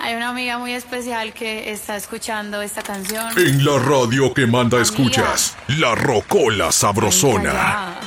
Hay una amiga muy especial que está escuchando esta canción. En la radio que manda Amiga. escuchas, La Rocola Sabrosona. Marica, ya.